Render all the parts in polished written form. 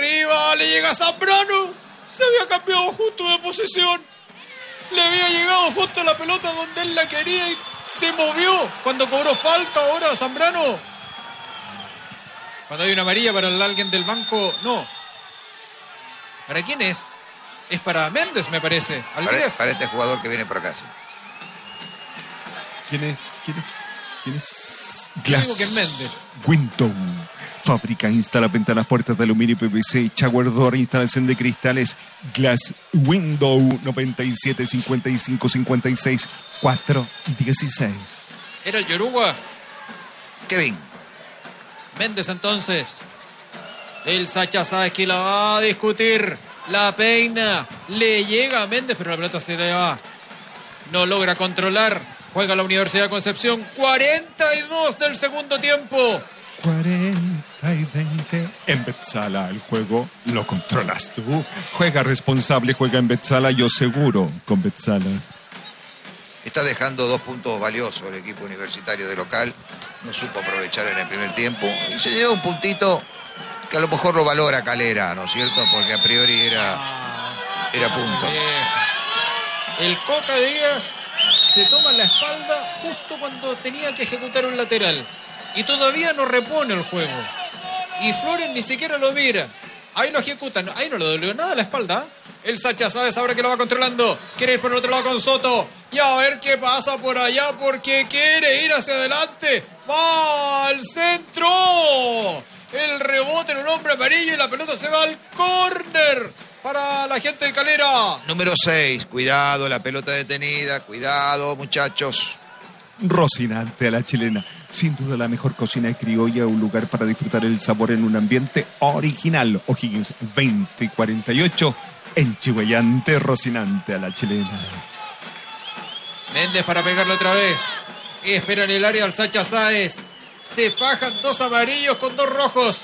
arriba, le llega a Zambrano. Se había cambiado justo de posición. Le había llegado justo la pelota donde él la quería y se movió cuando cobró falta ahora Zambrano. Cuando hay una amarilla para alguien del banco, no. ¿Para quién es? Es para Méndez, me parece. Para este jugador que viene por acá. Sí. ¿Quién es? Yo digo que es Méndez. Window. Fábrica, instala ventanas, puertas de aluminio y PVC. Shower door, instalación de cristales. Glass Window 97 55 56 4 16. ¿Era el Yoruba? Kevin. Méndez entonces. El Sacha Sáez que la va a discutir. La peina. Le llega a Méndez, pero la pelota se le va. No logra controlar. Juega la Universidad de Concepción. 42 del segundo tiempo. 40 y 20. En Betzala el juego lo controlas tú. Juega responsable, juega en Betzala, yo seguro con Betzala. Está dejando 2 puntos valiosos el equipo universitario de local. No supo aprovechar en el primer tiempo. Y se lleva un puntito que a lo mejor lo valora Calera, ¿no es cierto? Porque a priori era punto. El Coca Díaz se toma la espalda justo cuando tenía que ejecutar un lateral. Y todavía no repone el juego. Y Flores ni siquiera lo mira. Ahí lo ejecutan. Ahí no le dolió nada la espalda. El Sacha Sáez ahora que lo va controlando. Quiere ir por el otro lado con Soto. Y a ver qué pasa por allá porque quiere ir hacia adelante. ¡Va al centro! El rebote en un hombre amarillo y la pelota se va al córner para la gente de Calera. Número 6. Cuidado, la pelota detenida. Cuidado, muchachos. Rocinante a la chilena. Sin duda la mejor cocina de criolla, un lugar para disfrutar el sabor en un ambiente original. O'Higgins 20 y 48 en Chihuayante, Rocinante a la chilena. Méndez para pegarle otra vez. Espera en el área al Sacha Sáez. Se fajan 2 amarillos con 2 rojos.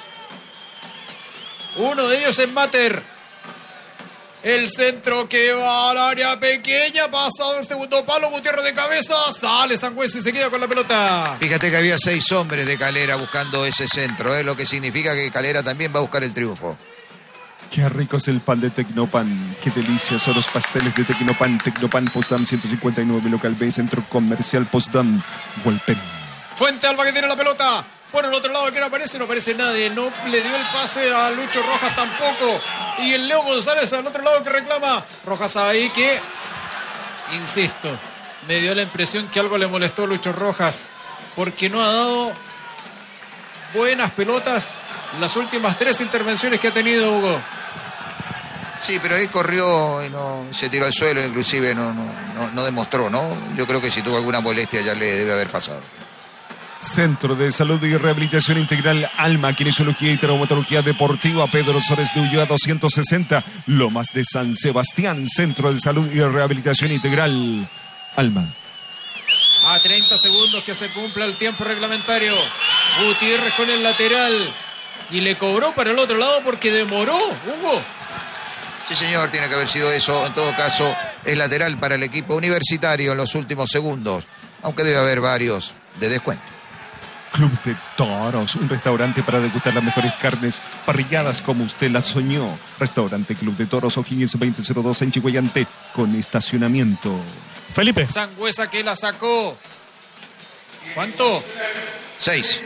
Uno de ellos es Mater. El centro que va al área pequeña. Pasado el segundo palo. Gutiérrez de cabeza. Sale Sangüesa y se queda con la pelota. Fíjate que había 6 hombres de Calera buscando ese centro, lo que significa que Calera también va a buscar el triunfo. Qué rico es el pan de Tecnopan. Qué deliciosos son los pasteles de Tecnopan. Tecnopan Postdam 159, local B, centro comercial Postdam, Hualpén. Fuente Alba que tiene la pelota. Por el otro lado, que no aparece nadie. No le dio el pase a Lucho Rojas tampoco. Y el Leo González al otro lado que reclama. Rojas ahí que, insisto, me dio la impresión que algo le molestó a Lucho Rojas. Porque no ha dado buenas pelotas las últimas 3 intervenciones que ha tenido Hugo. Sí, pero ahí corrió y no se tiró al suelo, inclusive no demostró, ¿no? Yo creo que si tuvo alguna molestia ya le debe haber pasado. Centro de Salud y Rehabilitación Integral Alma, Kinesiología y Traumatología Deportiva, Pedro Sores de Ulloa 260, Lomas de San Sebastián. Centro de Salud y Rehabilitación Integral Alma. A 30 segundos que se cumpla el tiempo reglamentario. Gutiérrez con el lateral. Y le cobró para el otro lado porque demoró, Hugo. Sí, señor, tiene que haber sido eso. En todo caso, es lateral para el equipo universitario en los últimos segundos. Aunque debe haber varios de descuento. Club de Toros, un restaurante para degustar las mejores carnes parrilladas como usted las soñó. Restaurante Club de Toros, O'Higgins 2002 en Chihuayante, con estacionamiento. Felipe. Sangüesa que la sacó. ¿Cuánto? 6.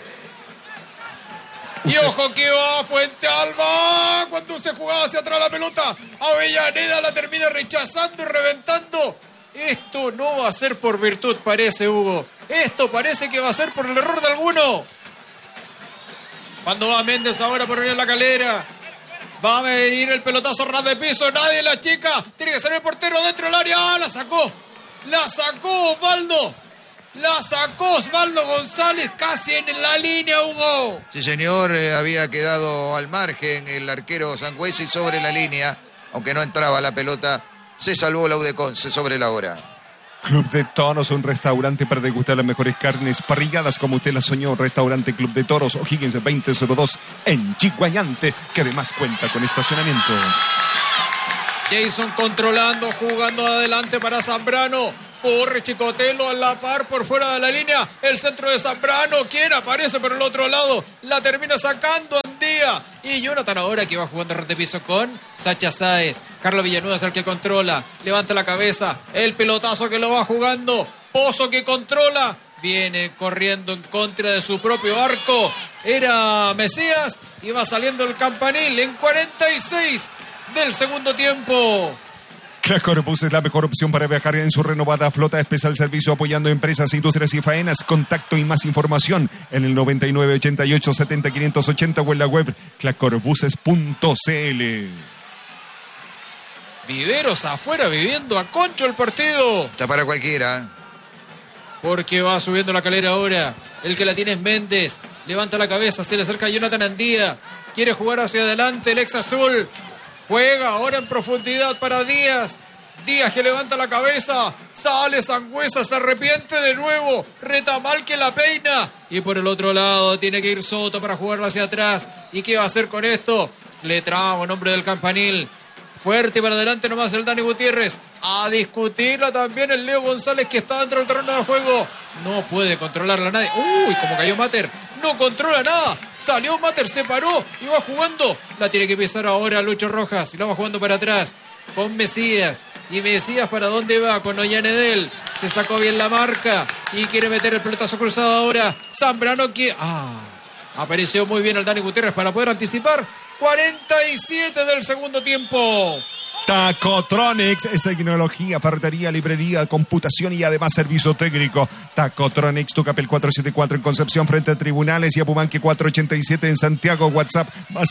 Y ojo que va Fuente Alba. Cuando se jugaba hacia atrás la pelota, Avellaneda la termina rechazando y reventando. Esto no va a ser por virtud, parece, Hugo. Esto parece que va a ser por el error de alguno. Cuando va Méndez ahora por venir la Calera. Va a venir el pelotazo ras de piso. Nadie la chica. Tiene que salir el portero dentro del área. La sacó. La sacó Osvaldo. La sacó Osvaldo González casi en la línea, Hugo. Sí, señor. Había quedado al margen el arquero Sangüesa y sobre la línea. Aunque no entraba la pelota. Se salvó la Udeconce sobre la hora. Club de Toros, un restaurante para degustar las mejores carnes parrilladas como usted las soñó. Restaurante Club de Toros, O'Higgins 2002 en Chihuayante, que además cuenta con estacionamiento. Jason controlando, jugando adelante para Zambrano. Corre Chicotelo a la par por fuera de la línea. El centro de Zambrano. ¿Quién aparece por el otro lado? La termina sacando Andía. Andía. Y Jonathan ahora que va jugando ras de piso con Sacha Sáez. Carlos Villanueva es el que controla. Levanta la cabeza. El pelotazo que lo va jugando. Pozo que controla. Viene corriendo en contra de su propio arco. Era Mesías. Y va saliendo el Campanil en 46 del segundo tiempo. Class Corpus es la mejor opción para viajar en su renovada flota especial servicio apoyando empresas, industrias y faenas. Contacto y más información en el 99 88 70 580 o en la web classcorbuses.cl. Viveros afuera viviendo a concho el partido. Está para cualquiera. Porque va subiendo la calera ahora. El que la tiene es Méndez. Levanta la cabeza, se le acerca a Jonathan Andía. Quiere jugar hacia adelante el ex azul. Juega ahora en profundidad para Díaz. Díaz que levanta la cabeza. Sale Sangüesa, se arrepiente de nuevo. Retamal que la peina. Y por el otro lado tiene que ir Soto para jugarlo hacia atrás. ¿Y qué va a hacer con esto? Le traba en nombre del Campanil. Fuerte para adelante nomás el Dani Gutiérrez. A discutirla también el Leo González que está dentro del terreno de juego. No puede controlarla nadie. Uy, como cayó Mater. No controla nada. Salió Mater, se paró y va jugando. La tiene que pisar ahora Lucho Rojas. Y la va jugando para atrás con Mesías. Y Mesías para dónde va con Ollanedel. Se sacó bien la marca y quiere meter el pelotazo cruzado ahora. Zambrano que... apareció muy bien el Dani Gutiérrez para poder anticipar. 47 del segundo tiempo. Tacotronics es tecnología, ferretería, librería, computación y además servicio técnico. Tacotronics, Tucapel 474 en Concepción frente a tribunales y Apumanque 487 en Santiago. WhatsApp más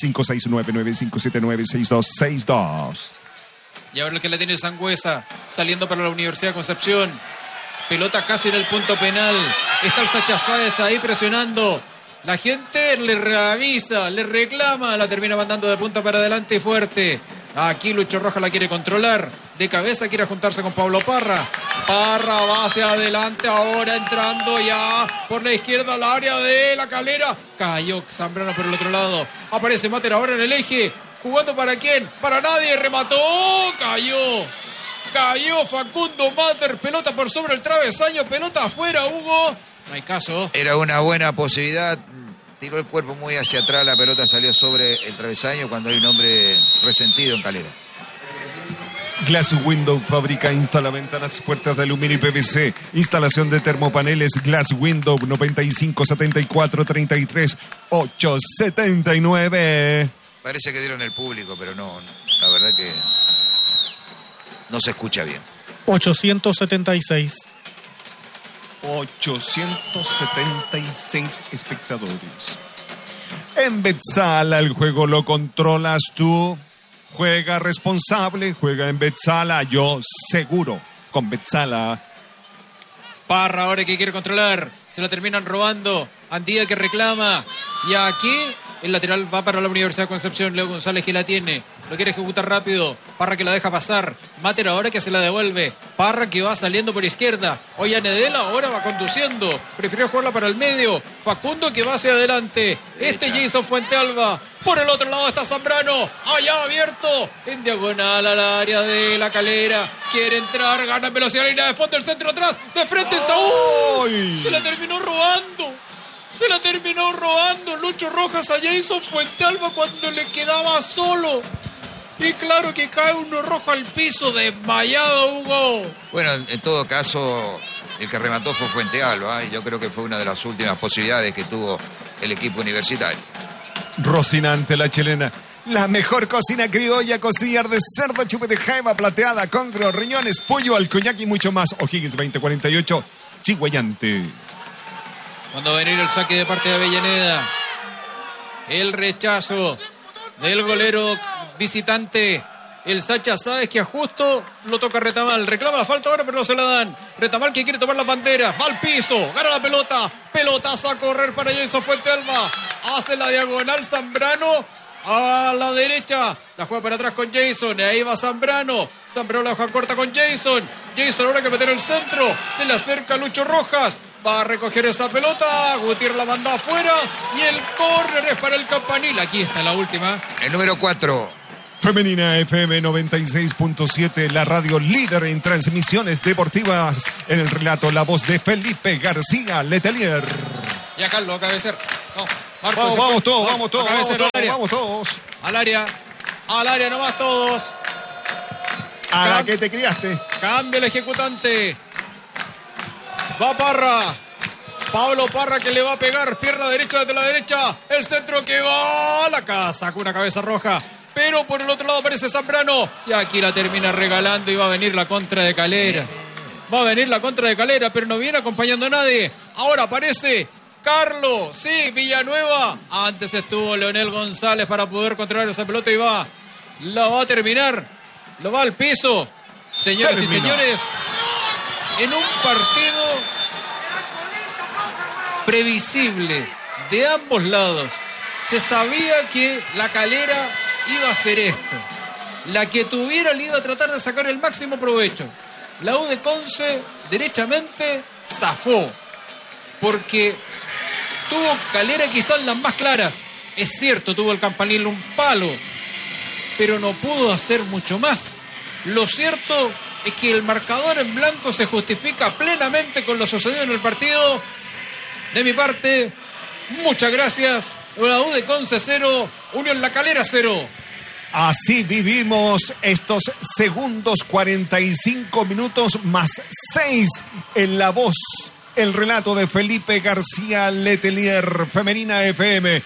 569-9579-6262. Y ahora el que la tiene Sangüesa, saliendo para la Universidad de Concepción. Pelota casi en el punto penal. Está el Sacha Sáez ahí presionando. La gente le reavisa, le reclama, la termina mandando de punta para adelante fuerte. Aquí Lucho Rojas la quiere controlar. De cabeza quiere juntarse con Pablo Parra. Parra va hacia adelante ahora entrando ya por la izquierda al área de la Calera. Cayó Zambrano por el otro lado. Aparece Mater ahora en el eje. ¿Jugando para quién? Para nadie. Remató. Cayó Facundo Mater. Pelota por sobre el travesaño. Pelota afuera, Hugo. No hay caso. Era una buena posibilidad. Tiró el cuerpo muy hacia atrás. La pelota salió sobre el travesaño cuando hay un hombre resentido en Calera. Glass Window fabrica, instala ventanas, puertas de aluminio y PVC. Instalación de termopaneles. Glass Window 95 74 33 879. Parece que dieron el público, pero no. La verdad que no se escucha bien. 876. 876 espectadores. En Betzala el juego lo controlas tú. Juega responsable, juega en Betzala. Yo seguro con Betzala. Parra ahora que quiere controlar. Se la terminan robando. Andía que reclama. Y aquí el lateral va para la Universidad de Concepción. Leo González que la tiene. Lo quiere ejecutar rápido. Parra que la deja pasar. Mater ahora que se la devuelve. Parra que va saliendo por izquierda. Ollanedel ahora va conduciendo. Prefirió jugarla para el medio. Facundo que va hacia adelante. Jason Fuentealba. Por el otro lado está Zambrano. Allá abierto. En diagonal al área de la Calera. Quiere entrar. Gana en velocidad. Línea de fondo. El centro atrás. De frente Saúl. Se la terminó robando. Se la terminó robando Lucho Rojas a Jason Fuentealba cuando le quedaba solo. Y claro que cae uno rojo al piso, desmayado, Hugo. Bueno, en todo caso, el que remató fue Fuentealba. Y yo creo que fue una de las últimas posibilidades que tuvo el equipo universitario. Rocinante, la chilena. La mejor cocina criolla, costillar de cerdo, chupe de jaiba, plateada, congrio, riñones, pollo, al coñac y mucho más. O'Higgins 2048, Chigüeyante. Cuando va a venir el saque de parte de Avellaneda. El rechazo del golero visitante. El Sacha Sáez que a justo lo toca Retamal. Reclama la falta ahora pero no se la dan. Retamal que quiere tomar la bandera. Va al piso. Gana la pelota. Pelotazo a correr para Jason Fuentealba. Hace la diagonal Zambrano. A la derecha. La juega para atrás con Jason. Y ahí va Zambrano. Zambrano la juega corta con Jason. Jason ahora que meter el centro. Se le acerca Lucho Rojas. Va a recoger esa pelota. Gutiérrez la manda afuera. Y el córner es para el Campanil. Aquí está la última. El número 4. Femenina FM 96.7. La radio líder en transmisiones deportivas. En el relato, la voz de Felipe García Letelier. Y acá lo acaba de hacer. No. Marcos Vamos todos, a cabeza del área. vamos todos. Al área nomás todos. A la que te criaste. Cambia el ejecutante. Va Parra. Pablo Parra que le va a pegar. Pierna derecha desde la derecha. El centro que va a la casa con una cabeza roja. Pero por el otro lado aparece Zambrano. Y aquí la termina regalando y va a venir la contra de Calera. Pero no viene acompañando a nadie. Ahora aparece Carlos. Sí, Villanueva. Antes estuvo Leonel González para poder controlar esa pelota y la va a terminar. Lo va al piso. Señoras y señores, en un partido previsible de ambos lados. Se sabía que la Calera iba a hacer esto. La que tuviera le iba a tratar de sacar el máximo provecho. La U de Conce derechamente zafó. Porque tuvo Calera quizás las más claras. Es cierto, tuvo el Campanil un palo, pero no pudo hacer mucho más. Lo cierto es que el marcador en blanco se justifica plenamente con lo sucedido en el partido. De mi parte, muchas gracias. La U de Conce 0, Unión La Calera 0. Así vivimos estos segundos 45 minutos más 6 en la voz. El relato de Felipe García Letelier, Femenina FM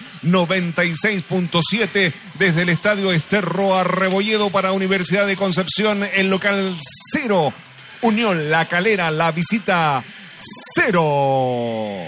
96.7 desde el Estadio Esterro Arrebolledo para Universidad de Concepción, el local 0. Unión La Calera, la visita 0.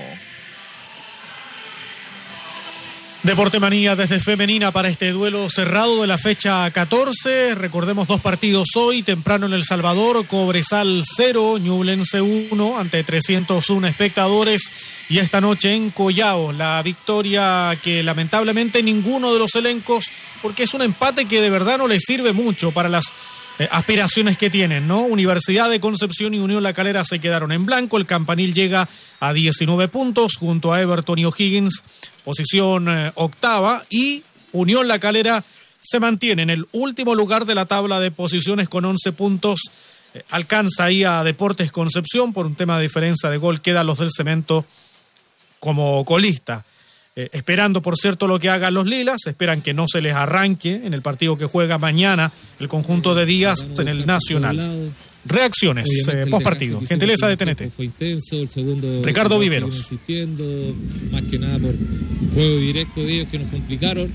Deporte Manía desde Femenina para este duelo cerrado de la fecha 14. Recordemos 2 partidos hoy, temprano en El Salvador, Cobresal 0, Ñublense 1 ante 301 espectadores. Y esta noche en Collao, la victoria que lamentablemente ninguno de los elencos, porque es un empate que de verdad no les sirve mucho para las aspiraciones que tienen, ¿no? Universidad de Concepción y Unión La Calera se quedaron en blanco. El Campanil llega a 19 puntos junto a Everton y O'Higgins, posición octava, y Unión La Calera se mantiene en el último lugar de la tabla de posiciones con 11 puntos. Alcanza ahí a Deportes Concepción por un tema de diferencia de gol. Quedan los del Cemento como colista. Esperando, por cierto, lo que hagan los lilas. Esperan que no se les arranque en el partido que juega mañana el conjunto de Díaz en el Nacional. Reacciones post partido. Gentileza de TNT. Fue intenso, el segundo Ricardo Viveros. Insistiendo, más que nada por juego directo de ellos que nos complicaron.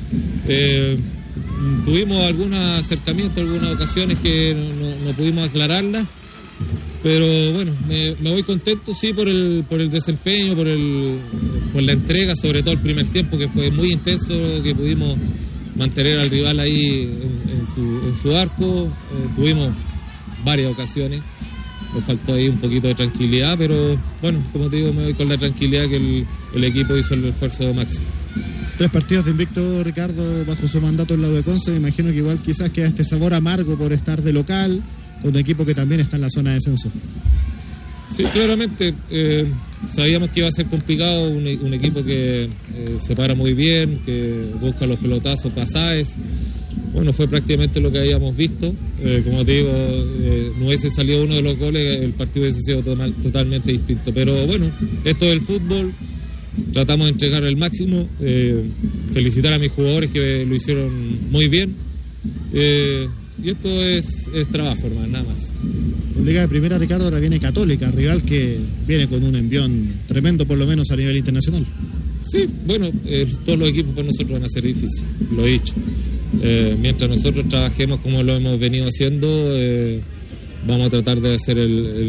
Tuvimos algunos acercamientos, algunas ocasiones que no pudimos aclararlas. Pero bueno, me voy contento, sí, por el desempeño, por la entrega, sobre todo el primer tiempo, que fue muy intenso, que pudimos mantener al rival ahí en su arco. Tuvimos varias ocasiones, nos faltó ahí un poquito de tranquilidad, pero bueno, como te digo, me voy con la tranquilidad que el equipo hizo el esfuerzo máximo. 3 partidos de invicto, Ricardo, bajo su mandato en la U de Conce. Me imagino que igual quizás queda este sabor amargo por estar de local con un equipo que también está en la zona de descenso. Sí, claramente sabíamos que iba a ser complicado, un equipo que se para muy bien, que busca los pelotazos pasajes. Bueno, fue prácticamente lo que habíamos visto. Como te digo, no hubiese salido uno de los goles, el partido hubiese sido totalmente distinto. Pero bueno, esto es el fútbol, tratamos de entregar el máximo. Felicitar a mis jugadores que lo hicieron muy bien. Y esto es trabajo, hermano, nada más. En Liga de Primera, Ricardo, ahora viene Católica, rival que viene con un envión tremendo, por lo menos a nivel internacional. Sí, bueno, todos los equipos para nosotros van a ser difíciles, lo he dicho. Mientras nosotros trabajemos como lo hemos venido haciendo, vamos a tratar de hacer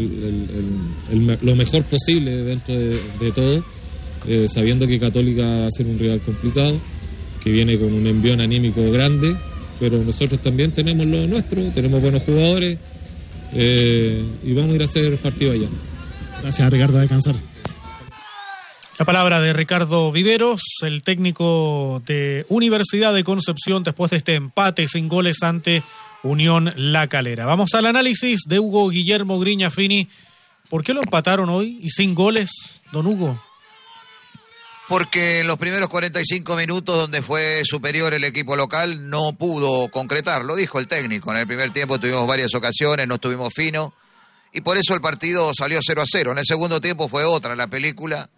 lo mejor posible dentro de todo, sabiendo que Católica va a ser un rival complicado, que viene con un envión anímico grande. Pero nosotros también tenemos lo nuestro, tenemos buenos jugadores y vamos a ir a hacer partido allá. Gracias, Ricardo, a descansar. La palabra de Ricardo Viveros, el técnico de Universidad de Concepción, después de este empate sin goles ante Unión La Calera. Vamos al análisis de Hugo Guillermo Griña Fini. ¿Por qué lo empataron hoy y sin goles, don Hugo? Porque en los primeros 45 minutos, donde fue superior el equipo local, no pudo concretar, lo dijo el técnico. En el primer tiempo tuvimos varias ocasiones, no estuvimos finos, y por eso el partido salió 0-0. En el segundo tiempo fue otra la película.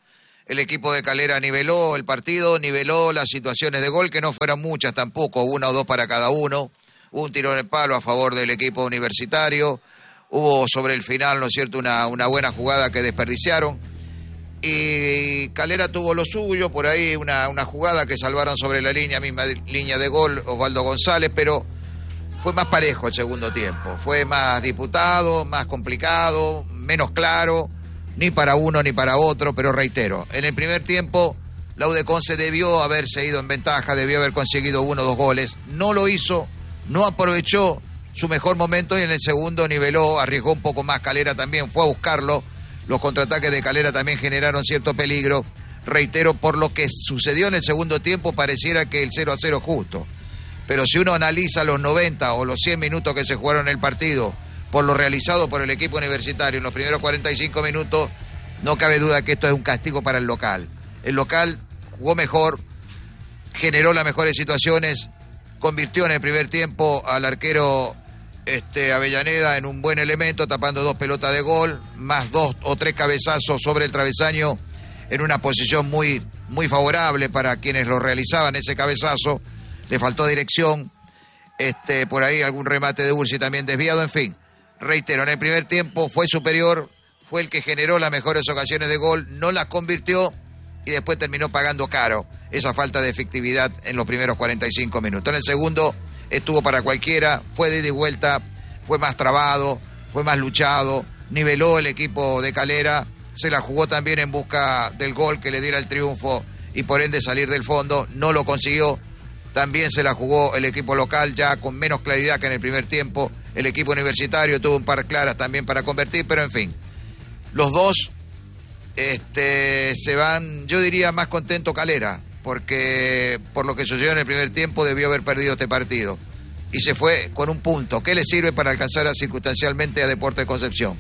El equipo de Calera niveló el partido, niveló las situaciones de gol, que no fueron muchas tampoco, 1 o 2 para cada uno. Hubo un tiro en el palo a favor del equipo universitario. Hubo sobre el final, ¿no es cierto?, una buena jugada que desperdiciaron. Y Calera tuvo lo suyo, por ahí una jugada que salvaron sobre la misma línea de gol, Osvaldo González, pero fue más parejo el segundo tiempo. Fue más disputado, más complicado, menos claro. Ni para uno ni para otro, pero reitero, en el primer tiempo la UDECONCE debió haberse ido en ventaja, debió haber conseguido 1 o 2 goles, no lo hizo, no aprovechó su mejor momento y en el segundo niveló, arriesgó un poco más. Calera también fue a buscarlo, los contraataques de Calera también generaron cierto peligro. Reitero, por lo que sucedió en el segundo tiempo pareciera que el 0-0 es justo, pero si uno analiza los 90 o los 100 minutos que se jugaron en el partido, por lo realizado por el equipo universitario en los primeros 45 minutos, no cabe duda que esto es un castigo para el local. El local jugó mejor, generó las mejores situaciones, convirtió en el primer tiempo al arquero Avellaneda en un buen elemento, tapando 2 pelotas de gol, más 2 o 3 cabezazos sobre el travesaño, en una posición muy, muy favorable para quienes lo realizaban ese cabezazo. Le faltó dirección, por ahí algún remate de Ursi también desviado, en fin. Reitero, en el primer tiempo fue superior, fue el que generó las mejores ocasiones de gol, no las convirtió y después terminó pagando caro esa falta de efectividad en los primeros 45 minutos. En el segundo estuvo para cualquiera, fue de ida y vuelta, fue más trabado, fue más luchado, niveló el equipo de Calera, se la jugó también en busca del gol que le diera el triunfo y por ende salir del fondo, no lo consiguió. También se la jugó el equipo local ya con menos claridad que en el primer tiempo. El equipo universitario tuvo un par claras también para convertir, pero en fin, los dos se van, yo diría, más contento Calera, porque por lo que sucedió en el primer tiempo debió haber perdido este partido y se fue con un punto que le sirve para alcanzar circunstancialmente a Deportes Concepción.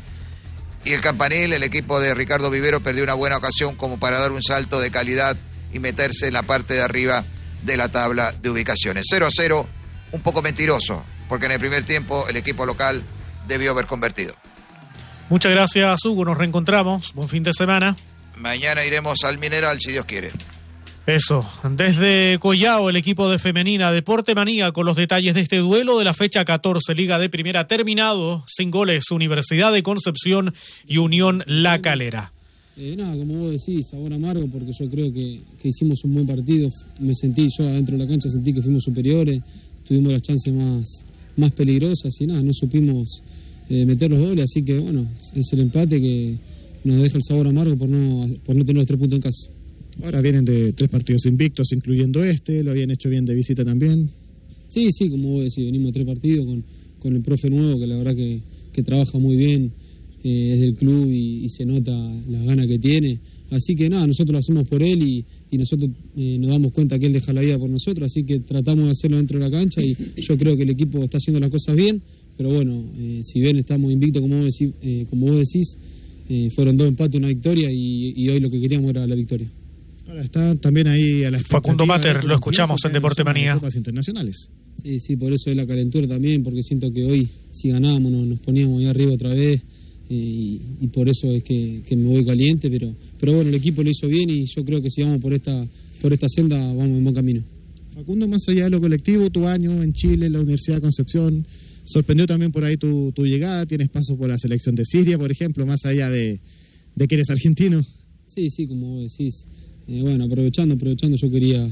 Y el Campanil, el equipo de Ricardo Vivero, perdió una buena ocasión como para dar un salto de calidad y meterse en la parte de arriba de la tabla de ubicaciones. 0-0, un poco mentiroso, porque en el primer tiempo el equipo local debió haber convertido. Muchas gracias, Hugo. Nos reencontramos. Buen fin de semana. Mañana iremos al Mineral, si Dios quiere. Eso. Desde Collao, el equipo de femenina Deporte Manía, con los detalles de este duelo de la fecha 14, Liga de Primera, terminado sin goles, Universidad de Concepción y Unión La Calera. Nada, como vos decís, sabor amargo, porque yo creo que hicimos un buen partido. Me sentí, yo adentro de la cancha sentí que fuimos superiores, tuvimos las chances más peligrosas y nada, no supimos meter los goles, así que bueno, es el empate que nos deja el sabor amargo por no tener los 3 puntos en casa. Ahora vienen de 3 partidos invictos, incluyendo lo habían hecho bien de visita también. Sí, como vos decís, venimos de 3 partidos con el profe nuevo, que la verdad que trabaja muy bien. Es del club y se nota las ganas que tiene, así que nada, nosotros lo hacemos por él y nosotros nos damos cuenta que él deja la vida por nosotros, así que tratamos de hacerlo dentro de la cancha y yo creo que el equipo está haciendo las cosas bien, pero bueno, si bien estamos invictos como vos decís, fueron 2 empates y una victoria y hoy lo que queríamos era la victoria. Ahora está también ahí a la Facundo Mater, lo escuchamos en Deporte Manía. Copas internacionales. Sí, por eso es la calentura también, porque siento que hoy si ganábamos nos poníamos ahí arriba otra vez. Y por eso es que me voy caliente, pero bueno, el equipo lo hizo bien y yo creo que si vamos por esta senda vamos en buen camino. Facundo, más allá de lo colectivo, tu año en Chile, en la Universidad de Concepción, sorprendió también por ahí tu llegada, tienes paso por la selección de Siria, por ejemplo, más allá de que eres argentino. Sí, como vos decís, bueno, aprovechando, yo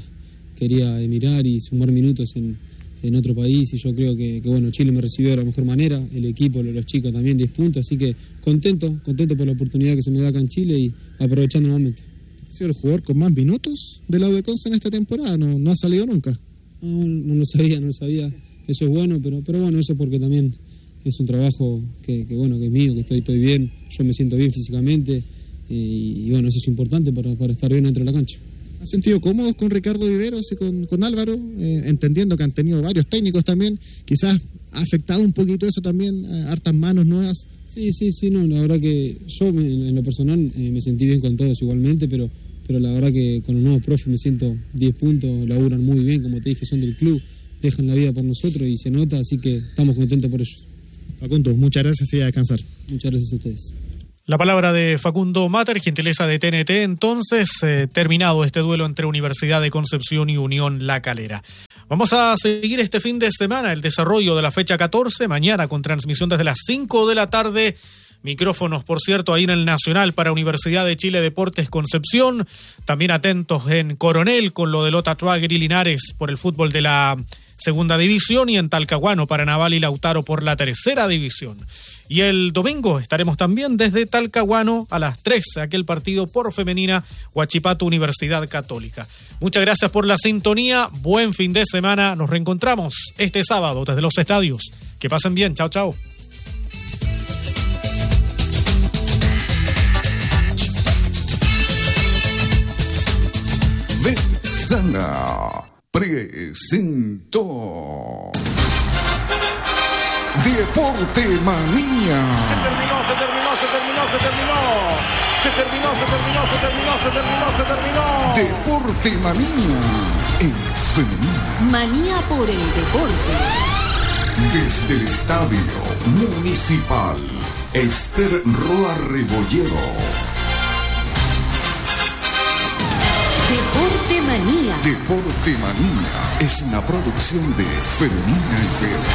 quería emigrar y sumar minutos en otro país y yo creo que bueno, Chile me recibió de la mejor manera, el equipo, los chicos también 10 puntos, así que contento por la oportunidad que se me da acá en Chile y aprovechando el momento. ¿Ha sido el jugador con más minutos de la UDECONCE en esta temporada? No ha salido nunca. Bueno, no lo sabía, eso es bueno, pero bueno, eso porque también es un trabajo que es mío, que estoy bien, yo me siento bien físicamente y bueno, eso es importante para estar bien dentro de la cancha. ¿Se han sentido cómodos con Ricardo Viveros y con Álvaro? Entendiendo que han tenido varios técnicos también, quizás ha afectado un poquito eso también, hartas manos nuevas. Sí, no, la verdad que yo en lo personal me sentí bien con todos igualmente, pero la verdad que con los nuevos profes me siento 10 puntos, laburan muy bien, como te dije, son del club, dejan la vida por nosotros y se nota, así que estamos contentos por ellos. Facundo, muchas gracias y a descansar. Muchas gracias a ustedes. La palabra de Facundo Mater, gentileza de TNT. Entonces, terminado este duelo entre Universidad de Concepción y Unión La Calera. Vamos a seguir este fin de semana el desarrollo de la fecha 14, mañana con transmisión desde las 5 de la tarde. Micrófonos, por cierto, ahí en el Nacional para Universidad de Chile Deportes Concepción. También atentos en Coronel con lo de Lota Schwager y Linares por el fútbol de la segunda división, y en Talcahuano para Naval y Lautaro por la tercera división. Y el domingo estaremos también desde Talcahuano a las 3, aquel partido por femenina, Huachipato Universidad Católica. Muchas gracias por la sintonía, buen fin de semana, nos reencontramos este sábado desde los estadios. Que pasen bien, chao, chao. Vetsana presentó Deporte Manía. Se terminó. Deporte Manía en femenino. Manía por el deporte. Desde el Estadio Municipal Esther Roa Rebollero. Deporte Manía. Deporte Manía es una producción de Femenina FM.